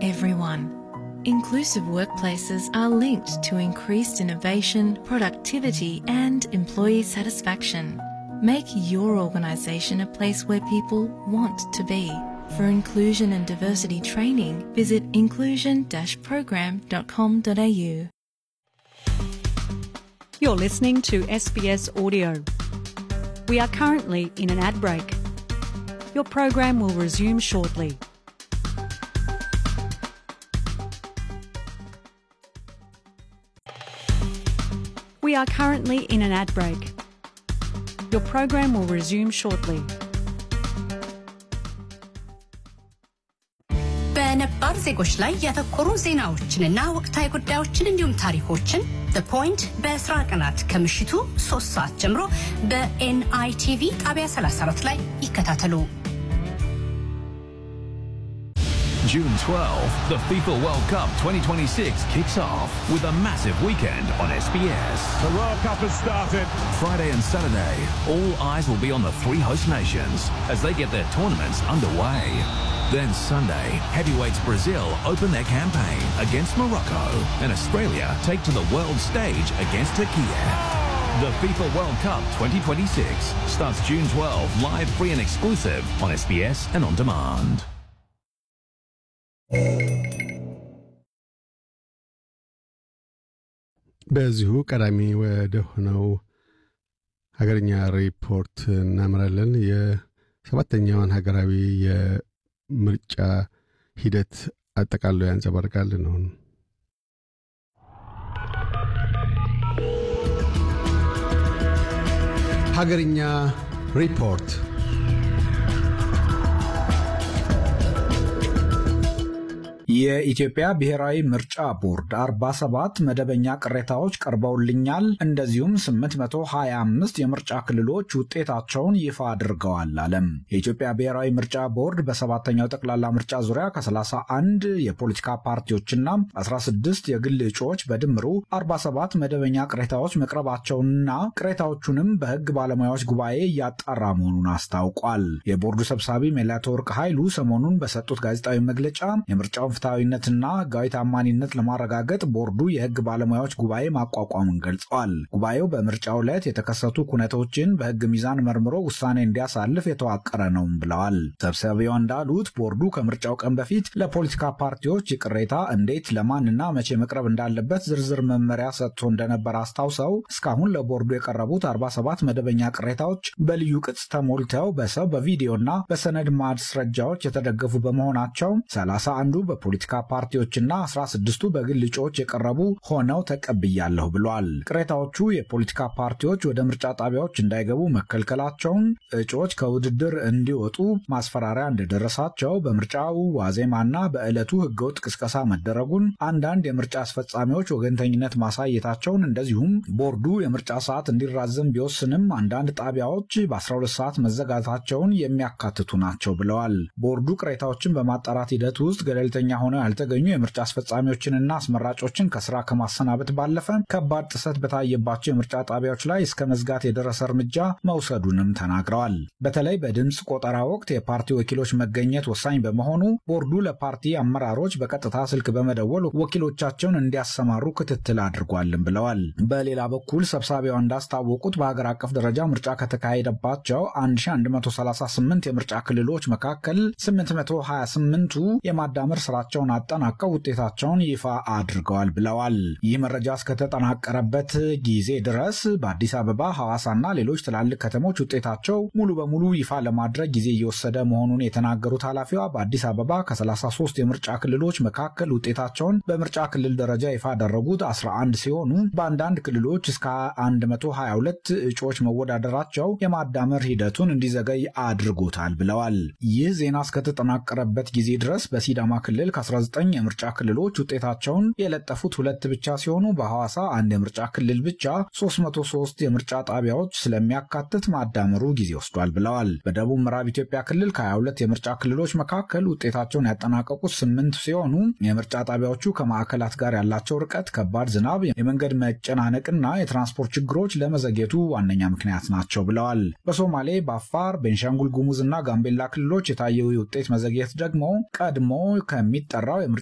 everyone. Inclusive workplaces are linked to increased innovation, productivity and employee satisfaction. Make your organisation a place where people want to be. For inclusion and diversity training, visit inclusion-program.com.au. You're listening to SBS Audio. We are currently in an ad break. Your program will resume shortly. We are currently in an ad break. Your program will resume shortly. በነባር ዜጎች ላይ ያተኮሩ ዜናዎችንና ወቅታዊ ጉዳዮችን እንዲሁም ታሪኮችን The Point በስራ ቀናት ከምሽቱ 3 ሰዓት ጀምሮ በNITV ጣቢያ 34 ላይ ይከታተሉ። June 12th, the FIFA World Cup 2026 kicks off with a massive weekend on SBS. The World Cup has started. Friday and Saturday, all eyes will be on the 3 host nations as they get their tournaments underway. Then Sunday, heavyweights Brazil open their campaign against Morocco and Australia take to the world stage against Turkey. The FIFA World Cup 2026 starts June 12, live, free and exclusive on SBS and on demand. በዚሁ ቀዳሚ ወደ ሆነው ሀገርኛ ሪፖርት እናመራለን። የሰባተኛውን ሀገራዊ የምርጫ ሂደት አጠቃሎ ያንጸባርቃል ነው። ሀገርኛ ሪፖርት የኢትዮጵያ ብሔራዊ ምርጫ ቦርድ 47 መደበኛ ቅሬታዎች ቀርበውልኛል፣ እንደዚሁም 825 የምርጫ ክልሎች ውጤታቸውን ይፋ አድርገዋል አለም። የኢትዮጵያ ብሔራዊ ምርጫ ቦርድ በሰባተኛው ጠቅላላ ምርጫ ዙሪያ ከ31 የፖለቲካ ፓርቲዎችና 16 የግል እጩዎች በድምሩ 47 መደበኛ ቅሬታዎች መቅረባቸውንና ቅሬታዎቹንም በሕግ ባለሙያዎች ጉባኤ እያጣራ መሆኑን አስታውቋል። የቦርዱ ሰብሳቢ መላትወርቅ ኃይሉ ሰሞኑን በሰጡት ጋዜጣዊ መግለጫ የምርጫው ፍትሃዊነትና ሕጋዊ ታማኒነት ለማረጋገጥ ቦርዱ የሕግ ባለሙያዎች ጉባኤ ማቋቋሙን ገልጸዋል። ጉባኤው በምርጫው ዕለት የተከሰቱ ኩነቶችን በሕግ ሚዛን መርምሮ ውሳኔ እንዲያሳልፍ የተዋቀረ ነው ብለዋል። ሰብሳቢው እንዳሉት ቦርዱ ከምርጫው ቀን በፊት ለፖለቲካ ፓርቲዎች ቅሬታ እንዴት ለማንና መቼ መቅረብ እንዳለበት ዝርዝር መመሪያ ሰጥቶ እንደነበር አስታውሰው እስካሁን ለቦርዱ የቀረቡት 47 መደበኛ ቅሬታዎች በልዩ ቅጽ ተሞልተው በሰው በቪዲዮና በሰነድ ማስረጃዎች የተደገፉ በመሆናቸው 31ዱ በፖለቲካ ፓርቲዎችና 16ቱ በግል እጩዎች የቀረቡ ሆነው ተቀብያለሁ ብሏል። ቅሬታዎቹ የፖለቲካ ፓርቲዎች ወደ ምርጫ ጣቢያዎች እንዳይገቡ መከልከላቸውን፣ እጩዎች ከውድድር እንዲወጡ ማስፈራሪያ እንደደረሳቸው፣ በምርጫው ዋዜማና በዕለቱ ህገወጥ ቅስቀሳ መደረጉን፣ አንዳንድ የምርጫ አስፈጻሚዎች ወገንተኝነት ማሳየታቸውን፣ እንደዚሁም ቦርዱ የምርጫ ሰዓት እንዲራዘም ቢወስንም አንዳንድ ጣቢያዎች በ12 ሰዓት መዘጋታቸውን የሚያካትቱ ናቸው ብለዋል። ቦርዱ ቅሬታዎችን በማጣራት ሂደት ውስጥ ገለልተኛ ሆነው ያልተገኙ የምርጫ አስፈጻሚዎችንና አስመራጮችን ከስራ ከማሰናበት ባለፈ ከባድ ጥሰት በታየባቸው የምርጫ ጣቢያዎች ላይ እስከ መዝጋት የደረሰ እርምጃ መውሰዱንም ተናግረዋል። በተለይ በድምፅ ቆጠራ ወቅት የፓርቲ ወኪሎች መገኘት ወሳኝ በመሆኑ ቦርዱ ለፓርቲ አመራሮች በቀጥታ ስልክ በመደወል ወኪሎቻቸውን እንዲያሰማሩ ክትትል አድርጓልም ብለዋል። በሌላ በኩል ሰብሳቢዋ እንዳስታወቁት በሀገር አቀፍ ደረጃ ምርጫ ከተካሄደባቸው 1138 የምርጫ ክልሎች መካከል 828ቱ የማዳመር ስራቸውን አጠናቀው ውጤታቸውን ይፋ አድርገዋል ብለዋል። ይህ መረጃ እስከተጠናቀረበት ጊዜ ድረስ በአዲስ አበባ፣ ሐዋሳና ሌሎች ትላልቅ ከተሞች ውጤታቸው ሙሉ በሙሉ ይፋ ለማድረግ ጊዜ እየወሰደ መሆኑን የተናገሩት ኃላፊዋ በአዲስ አበባ ከ33 የምርጫ ክልሎች መካከል ውጤታቸውን በምርጫ ክልል ደረጃ ይፋ ያደረጉት 11 ሲሆኑ በአንዳንድ ክልሎች እስከ 122 እጩዎች መወዳደራቸው የማዳመር ሂደቱን እንዲዘገይ አድርጎታል ብለዋል። ይህ ዜና እስከተጠናቀረበት ጊዜ ድረስ በሲዳማ ክልል ከ19 የምርጫ ክልሎች ውጤታቸውን የለጠፉት 2 ብቻ ሲሆኑ በሐዋሳ አንድ የምርጫ ክልል ብቻ 303 የምርጫ ጣቢያዎች ስለሚያካትት ማዳመሩ ጊዜ ወስዷል ብለዋል። በደቡብ ምዕራብ ኢትዮጵያ ክልል ከ22 የምርጫ ክልሎች መካከል ውጤታቸውን ያጠናቀቁት 8 ሲሆኑ የምርጫ ጣቢያዎቹ ከማዕከላት ጋር ያላቸው ርቀት፣ ከባድ ዝናብ፣ የመንገድ መጨናነቅና የትራንስፖርት ችግሮች ለመዘግየቱ ዋነኛ ምክንያት ናቸው ብለዋል። በሶማሌ፣ በአፋር፣ ቤንሻንጉል ጉሙዝና ጋምቤላ ክልሎች የታየው የውጤት መዘግየት ደግሞ ቀድሞ ከሚጠራው የምርጫ